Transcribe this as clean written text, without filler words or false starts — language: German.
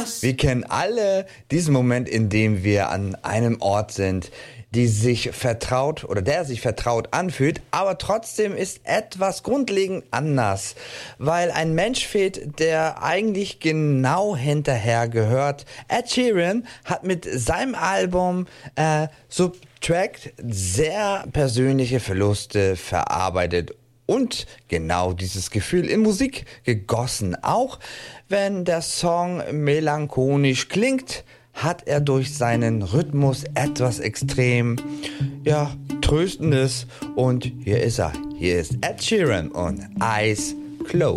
Wir kennen alle diesen Moment, in dem wir an einem Ort sind, der sich vertraut anfühlt, aber trotzdem ist etwas grundlegend anders, weil ein Mensch fehlt, der eigentlich genau hinterher gehört. Ed Sheeran hat mit seinem Album Subtract sehr persönliche Verluste verarbeitet und genau dieses Gefühl in Musik gegossen. Auch wenn der Song melancholisch klingt, hat er durch seinen Rhythmus etwas extrem, Tröstendes. Und hier ist er. Hier ist Ed Sheeran und Eyes Closed.